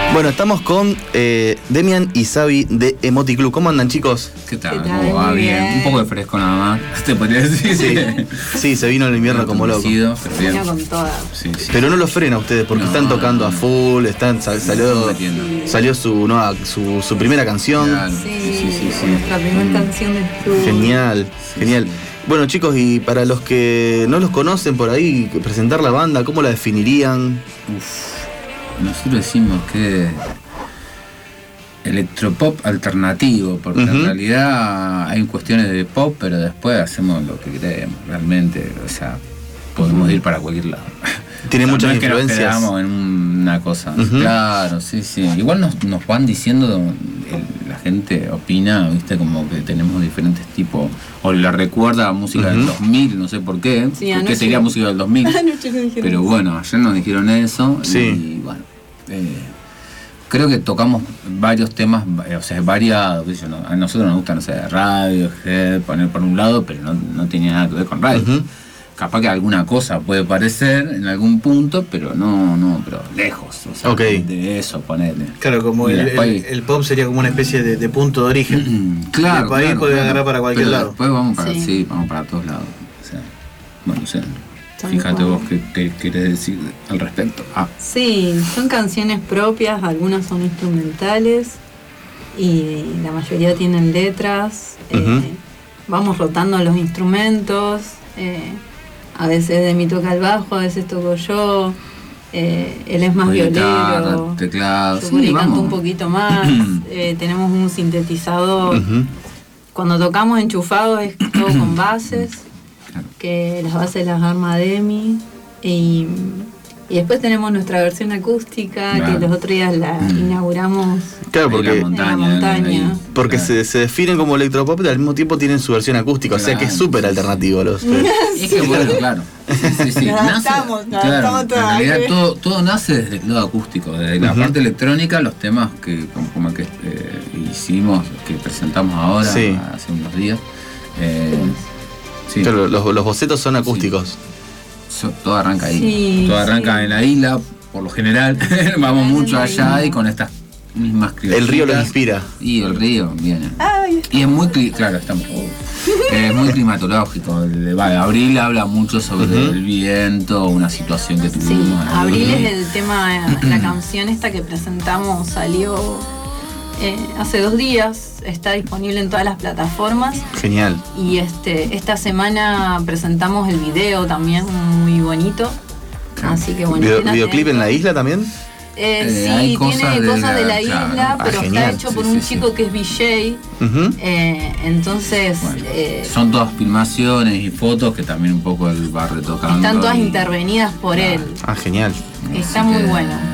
Bueno, estamos con Demian y Xavi de Emoti Club. ¿Cómo andan, chicos? ¿Qué tal? ¿Cómo va? Bien. Un poco de fresco nada más, te podría decir. Sí, se vino el invierno como loco. Pero vino con todas. Sí. Pero no lo frena a ustedes porque están tocando a full, salió su primera canción. Claro. Sí. Nuestra primera canción de club. Genial. Bueno, chicos, y para los que no los conocen por ahí, presentar la banda, ¿cómo la definirían? Nosotros decimos que electropop alternativo, porque en realidad hay cuestiones de pop, pero después hacemos lo que queremos, realmente, o sea, podemos ir para cualquier lado. Tiene muchas influencias. Que nos quedamos en una cosa. Claro, sí. Igual nos van diciendo, la gente opina, viste, como que tenemos diferentes tipos, o la recuerda a música del 2000, no sé por qué, porque sería música del 2000. Pero bueno, ayer nos dijeron eso, y bueno, creo que tocamos varios temas, o sea, variados. A nosotros nos gusta, no sé, radio, poner por un lado, pero no tenía nada que ver con radio. Capaz que alguna cosa puede parecer en algún punto, pero pero lejos, o sea, de eso, ponerle. Claro, como el pop sería como una especie de punto de origen. Claro. Y ahí puede agarrar para cualquier lado. Después vamos para todos lados. O sea, bueno, fíjate vos qué querés decir al respecto. Sí, son canciones propias, algunas son instrumentales y la mayoría tienen letras. Vamos rotando los instrumentos. A veces Demi toca el bajo, a veces toco yo. Él es más violero. Teclado. Yo canto un poquito más. Tenemos un sintetizador. Cuando tocamos enchufados es todo con bases, que las bases las arma Demi. Y después tenemos nuestra versión acústica, que los otros días la inauguramos porque en la montaña. Porque se definen como electropop, pero al mismo tiempo tienen su versión acústica, o sea que es súper alternativo. Es que bueno, claro. Sí. Nos adaptamos en realidad todo nace desde el lado acústico, desde la parte electrónica, los temas que como que hicimos, que presentamos ahora, hace unos días. Claro, los bocetos son acústicos. Todo arranca ahí. Todo arranca en la isla, por lo general. Vamos mucho allá y con estas mismas criollitas. El río lo inspira. Y el río viene. Y es muy estamos. Es muy climatológico. Abril habla mucho sobre el viento, una situación que tuvimos. Sí, Abril es el tema, la canción esta que presentamos salió hace 2 días. Está disponible en todas las plataformas. Genial. Y esta semana presentamos el video también, muy bonito. Así que bueno. ¿Videoclip en la isla también? Sí, tiene cosas de la isla, pero está hecho por un chico que es VJ. Entonces. Son todas filmaciones y fotos que también un poco él va retocando. Están todas intervenidas por él. Genial. Está muy bueno.